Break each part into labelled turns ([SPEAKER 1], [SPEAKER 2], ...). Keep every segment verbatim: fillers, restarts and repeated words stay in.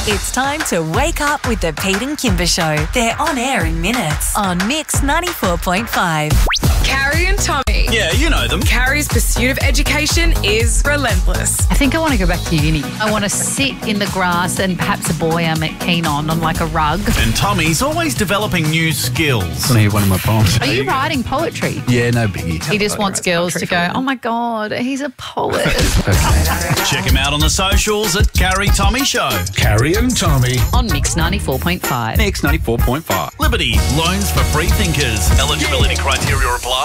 [SPEAKER 1] It's time to wake up with the Pete and Kimber Show. They're on air in minutes on Mix ninety-four point five.
[SPEAKER 2] Carrie and Tommy.
[SPEAKER 3] Yeah, you know them.
[SPEAKER 2] Carrie's pursuit of education is relentless.
[SPEAKER 4] I think I want to go back to uni. I want to sit in the grass and perhaps a boy I'm keen on, on like a rug.
[SPEAKER 3] And Tommy's always developing new skills.
[SPEAKER 5] I want to hear one of my poems.
[SPEAKER 4] Are you writing poetry?
[SPEAKER 5] Yeah, no biggie.
[SPEAKER 4] He just wants girls to go, oh my God, he's a poet.
[SPEAKER 3] Check him out on the socials at Carrie Tommy Show.
[SPEAKER 6] Carrie and Tommy.
[SPEAKER 4] On Mix ninety-four point five.
[SPEAKER 5] Mix ninety-four point five.
[SPEAKER 3] Liberty, loans for free thinkers. Eligibility criteria apply.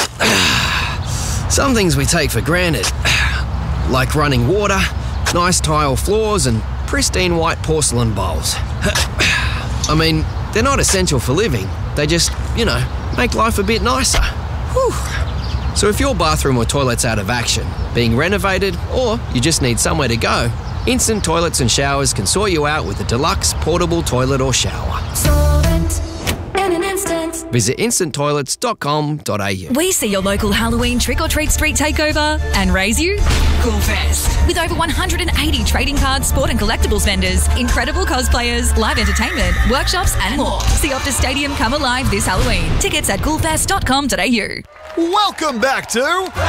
[SPEAKER 7] Some things we take for granted, like running water, nice tile floors and pristine white porcelain bowls. I mean, they're not essential for living. They just, you know, make life a bit nicer. Whew. So if your bathroom or toilet's out of action, being renovated, or you just need somewhere to go, Instant Toilets and Showers can sort you out with a deluxe portable toilet or shower.
[SPEAKER 8] Solvent in an instant.
[SPEAKER 7] Visit instant toilets dot com dot a u.
[SPEAKER 1] We see your local Halloween trick-or-treat street takeover and raise you Cool Fest. With over one hundred eighty trading cards, sport and collectibles vendors, incredible cosplayers, live entertainment, workshops and more. See Optus Stadium come alive this Halloween. Tickets at cool fest dot com dot a u.
[SPEAKER 9] Welcome back to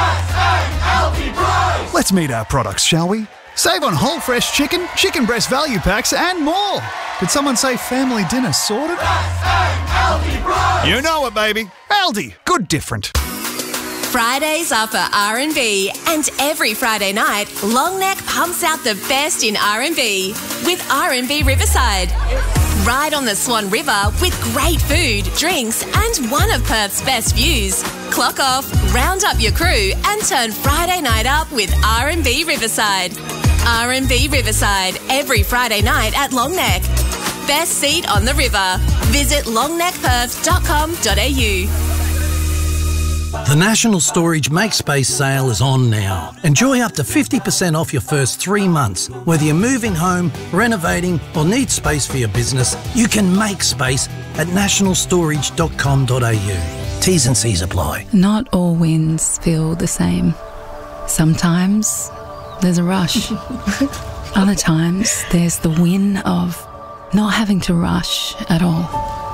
[SPEAKER 9] Let's meet our products, shall we? Save on whole fresh chicken, chicken breast value packs and more. Did someone say family dinner sorted? You know it, baby. Aldi. Good different.
[SPEAKER 10] Fridays are for R and B, and every Friday night, Longneck pumps out the best in R and B with R and B Riverside. Ride on the Swan River with great food, drinks, and one of Perth's best views. Clock off, round up your crew, and turn Friday night up with R and B Riverside. R and B Riverside, every Friday night at Longneck. Best seat on the river. Visit longneck perth dot com dot a u.
[SPEAKER 11] The National Storage MakeSpace sale is on now. Enjoy up to fifty percent off your first three months. Whether you're moving home, renovating or need space for your business, you can make space at national storage dot com dot a u. T's and C's apply.
[SPEAKER 12] Not all wins feel the same. Sometimes there's a rush. Other times there's the win of not having to rush at all.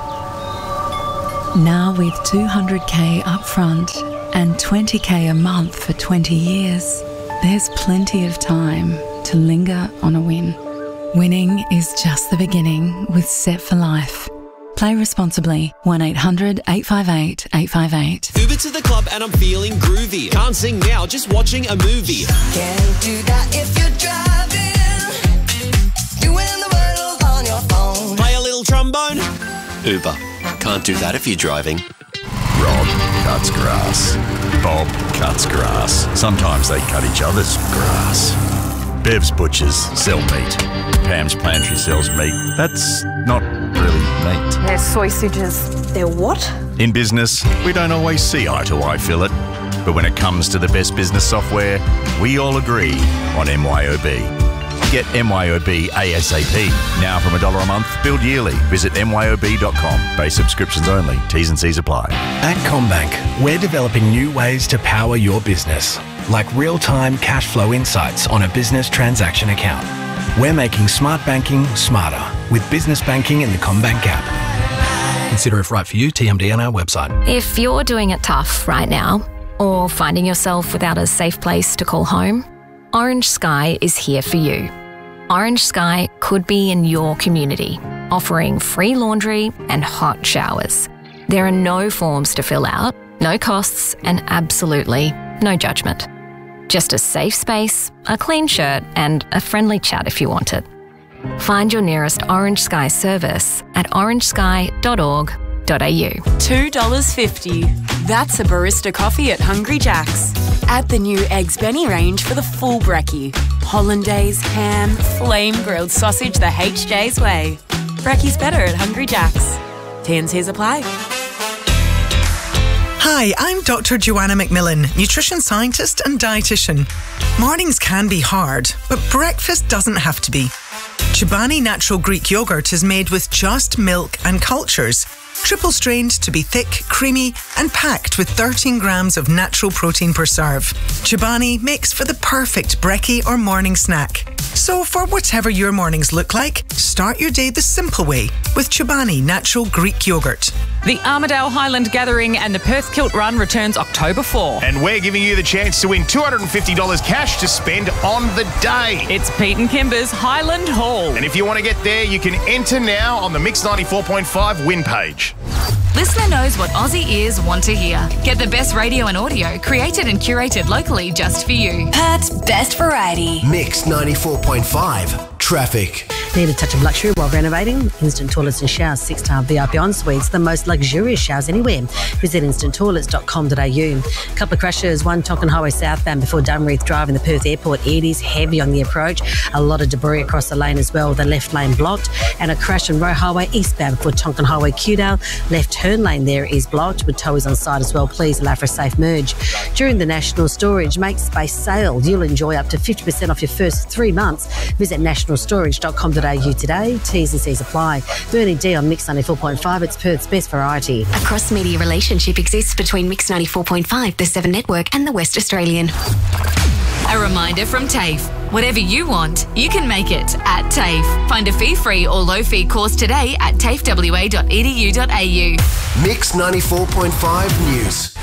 [SPEAKER 12] Now with two hundred k upfront and twenty k a month for twenty years, there's plenty of time to linger on a win. Winning is just the beginning with Set for Life. Play responsibly. one eight hundred eight five eight eight five eight.
[SPEAKER 13] Uber to the club and I'm feeling groovy. Can't sing now, just watching a movie.
[SPEAKER 8] Can't do that if you're driving. Doing the world on your phone.
[SPEAKER 13] Play a little trombone.
[SPEAKER 14] Uber. Can't do that if you're driving.
[SPEAKER 15] Rob cuts grass. Bob cuts grass. Sometimes they cut each other's grass. Bev's Butchers sell meat. Pam's Pantry sells meat. That's not really meat.
[SPEAKER 16] They're sausages. They're what?
[SPEAKER 15] In business, we don't always see eye to eye, Philip. But when it comes to the best business software, we all agree on M Y O B. Get M Y O B ASAP. Now from a dollar a month, billed yearly. Visit M Y O B dot com. Base subscriptions only. T's and C's apply.
[SPEAKER 17] At CommBank, we're developing new ways to power your business, like real-time cash flow insights on a business transaction account. We're making smart banking smarter with business banking in the CommBank app. Consider if right for you, T M D on our website.
[SPEAKER 18] If you're doing it tough right now, or finding yourself without a safe place to call home, Orange Sky is here for you. Orange Sky could be in your community, offering free laundry and hot showers. There are no forms to fill out, no costs, and absolutely no judgment. Just a safe space, a clean shirt, and a friendly chat if you want it. Find your nearest Orange Sky service at orange sky dot org dot a u.
[SPEAKER 19] two dollars fifty. That's a barista coffee at Hungry Jack's. Add the new Eggs Benny range for the full brekkie. Hollandaise, ham, flame grilled sausage the H J's way. Brekkie's better at Hungry Jack's. T and C's apply.
[SPEAKER 20] Hi, I'm Doctor Joanna McMillan, nutrition scientist and dietitian. Mornings can be hard, but breakfast doesn't have to be. Chobani Natural Greek Yogurt is made with just milk and cultures, Triple strained to be thick, creamy, and packed with thirteen grams of natural protein per serve. Chobani makes for the perfect brekkie or morning snack. So for whatever your mornings look like, start your day the simple way with Chobani Natural Greek Yogurt.
[SPEAKER 6] The Armidale Highland Gathering and the Perth Kilt Run returns October fourth.
[SPEAKER 21] And we're giving you the chance to win two hundred fifty dollars cash to spend on the day.
[SPEAKER 6] It's Pete and Kimber's Highland Hall.
[SPEAKER 21] And if you want to get there, you can enter now on the Mix ninety-four point five win page.
[SPEAKER 1] Listener knows what Aussie ears want to hear. Get the best radio and audio created and curated locally just for you.
[SPEAKER 10] Perth's best variety.
[SPEAKER 22] Mix ninety-four point five. Traffic.
[SPEAKER 23] Need a touch of luxury while renovating? Instant Toilets and Showers, six-star V I P en-suites, the most luxurious showers anywhere. Visit instant toilets dot com dot a u. A couple of crashes, one Tonkin Highway southbound before Dunreath Drive in the Perth Airport. It is heavy on the approach. A lot of debris across the lane as well, the left lane blocked. And a crash on Roe Highway eastbound before Tonkin Highway Cudale. Left turn lane there is blocked with towies on site as well. Please allow for a safe merge. During the National Storage Make Space sale, you'll enjoy up to fifty percent off your first three months. Visit national storage dot com dot a u today. T's and C's apply. Bernie D on Mix ninety-four point five. It's Perth's best variety.
[SPEAKER 24] A cross-media relationship exists between Mix ninety-four point five, the Seven Network and the West Australian.
[SPEAKER 1] A reminder from TAFE. Whatever you want, you can make it at TAFE. Find a fee-free or low-fee course today at tafe w a dot e d u dot a u.
[SPEAKER 22] Mix ninety-four point five News.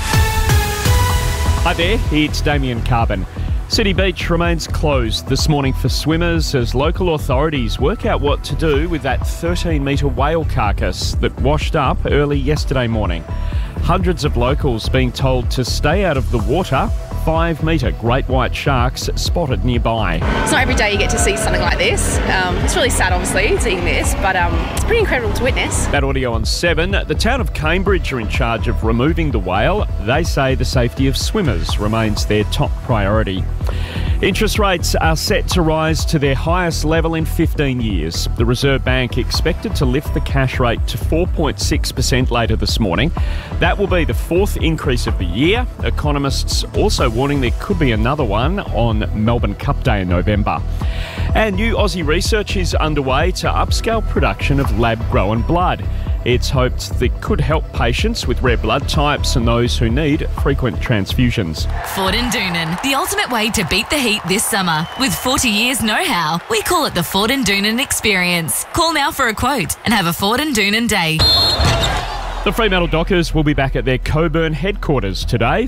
[SPEAKER 25] Hi there, it's Damien Carbon. City Beach remains closed this morning for swimmers as local authorities work out what to do with that thirteen metre whale carcass that washed up early yesterday morning. Hundreds of locals being told to stay out of the water. Five metre great white sharks spotted nearby.
[SPEAKER 26] It's not every day you get to see something like this. Um, it's really sad, obviously, seeing this, but um, it's pretty incredible to witness.
[SPEAKER 25] That audio on seven. The town of Cambridge are in charge of removing the whale. They say the safety of swimmers remains their top priority. Interest rates are set to rise to their highest level in fifteen years. The Reserve Bank expected to lift the cash rate to four point six percent later this morning. That will be the fourth increase of the year. Economists also warning there could be another one on Melbourne Cup Day in November. And new Aussie research is underway to upscale production of lab-grown blood. It's hoped that could help patients with rare blood types and those who need frequent transfusions.
[SPEAKER 1] Ford and Doonan, the ultimate way to beat the heat this summer. With forty years know-how, we call it the Ford and Doonan experience. Call now for a quote and have a Ford and Doonan day.
[SPEAKER 25] The Fremantle Dockers will be back at their Coburn headquarters today